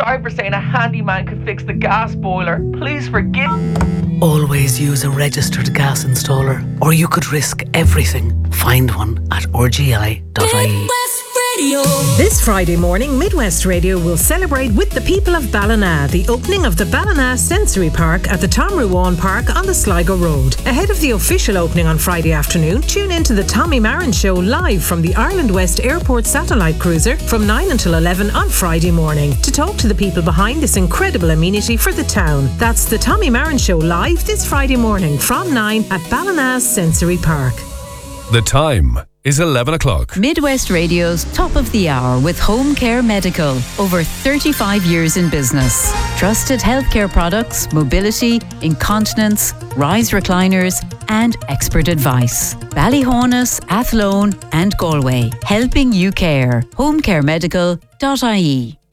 sorry for saying a handyman could fix the gas boiler. Please forgive. Always use a registered gas installer, or you could risk everything. Find one at rgi.ie. This Friday morning, Midwest Radio will celebrate with the people of Ballina the opening of the Ballina Sensory Park at the Tom Ruane Park on the Sligo Road. Ahead of the official opening on Friday afternoon, tune in to the Tommy Marin Show live from the Ireland West Airport satellite cruiser from 9 until 11 on Friday morning to talk to the people behind this incredible amenity for the town. That's the Tommy Marin Show live this Friday morning from 9 at Ballina Sensory Park. The time is 11 o'clock. Midwest Radio's Top of the Hour with Home Care Medical. Over 35 years in business. Trusted healthcare products, mobility, incontinence, rise recliners and expert advice. Ballyhonus, Athlone and Galway. Helping you care. homecaremedical.ie.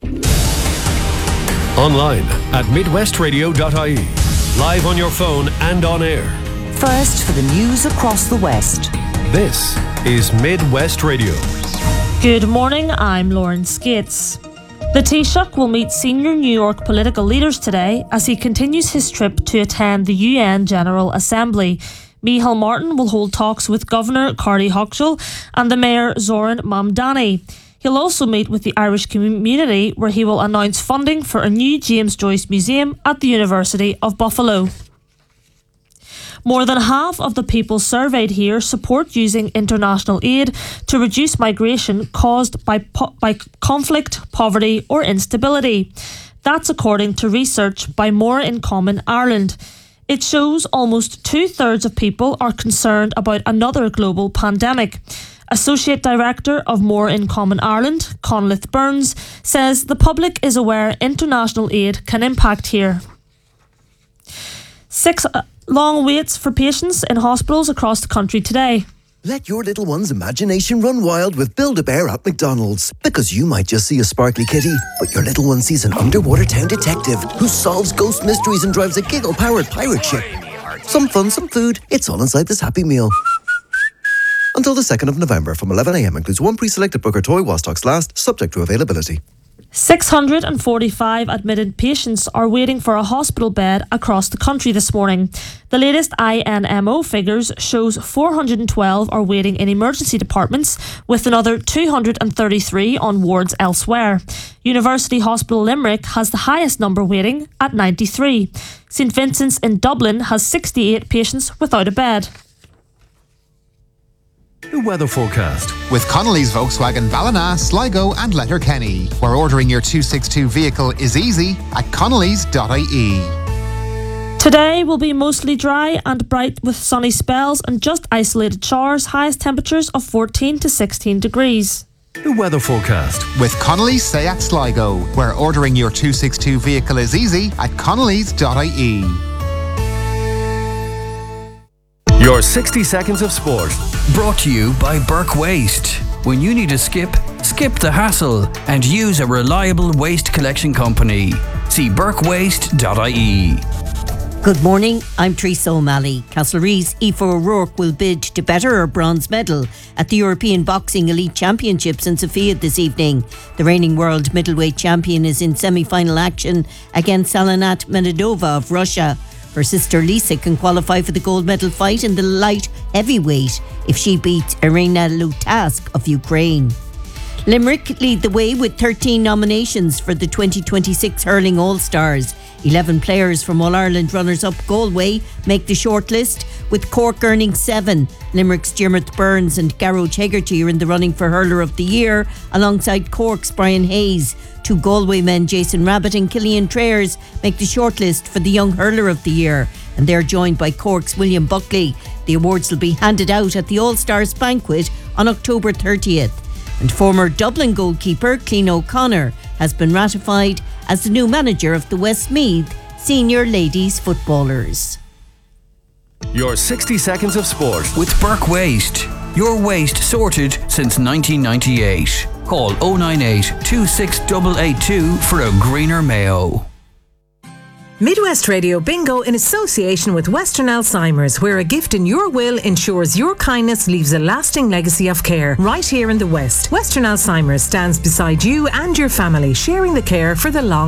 Online at midwestradio.ie. Live on your phone and on air. First for the news across the West. This is Midwest Radio. Good morning, I'm Lauren Skates. The Taoiseach will meet senior New York political leaders today as he continues his trip to attend the UN General Assembly. Micheál Martin will hold talks with Governor Cardi Hochul and the Mayor Zoran Mamdani. He'll also meet with the Irish community where he will announce funding for a new James Joyce Museum at the University of Buffalo. More than half of the people surveyed here support using international aid to reduce migration caused by conflict, poverty or instability. That's according to research by More in Common Ireland. It shows almost 2/3 of people are concerned about another global pandemic. Associate Director of More in Common Ireland, Conleth Burns, says the public is aware international aid can impact here. 6 long waits for patients in hospitals across the country today. Let your little one's imagination run wild with Build-A-Bear at McDonald's. Because you might just see a sparkly kitty, but your little one sees an underwater town detective who solves ghost mysteries and drives a giggle-powered pirate ship. Some fun, some food. It's all inside this Happy Meal. Until the 2nd of November from 11 a.m. includes one pre-selected Booker toy while stocks last, subject to availability. 645 admitted patients are waiting for a hospital bed across the country this morning. The latest INMO figures shows 412 are waiting in emergency departments, with another 233 on wards elsewhere. University Hospital Limerick has the highest number waiting at 93. St Vincent's in Dublin has 68 patients without a bed. The weather forecast with Connolly's Volkswagen Ballina, Sligo and Letterkenny, where ordering your 262 vehicle is easy at connolly's.ie. Today will be mostly dry and bright with sunny spells and just isolated showers, highest temperatures of 14 to 16 degrees. The weather forecast with Connolly's Seat Sligo, where ordering your 262 vehicle is easy at connolly's.ie. Your 60 seconds of sport, brought to you by Burke Waste. When you need to skip the hassle and use a reliable waste collection company. See burkewaste.ie. Good morning, I'm Teresa O'Malley. Castlereagh's Aoife O'Rourke will bid to better her bronze medal at the European Boxing Elite Championships in Sofia this evening. The reigning world middleweight champion is in semi-final action against Salanat Menadova of Russia. Her sister Lisa can qualify for the gold medal fight in the light heavyweight if she beats Irina Lutask of Ukraine. Limerick lead the way with 13 nominations for the 2026 Hurling All-Stars. 11 players from All-Ireland runners-up Galway make the shortlist, with Cork earning 7. Limerick's Diarmuid Burns and Garrow Hegarty are in the running for Hurler of the Year, alongside Cork's Brian Hayes. 2 Galway men, Jason Rabbit and Killian Trayers, make the shortlist for the Young Hurler of the Year, and they're joined by Cork's William Buckley. The awards will be handed out at the All-Stars banquet on October 30th. And former Dublin goalkeeper Clean O'Connor has been ratified as the new manager of the Westmeath Senior Ladies Footballers. Your 60 seconds of sport with Burke Waste. Your waste sorted since 1998. Call 098 26882 for a greener Mayo. Midwest Radio Bingo in association with Western Alzheimer's, where a gift in your will ensures your kindness leaves a lasting legacy of care right here in the West. Western Alzheimer's stands beside you and your family, sharing the care for the long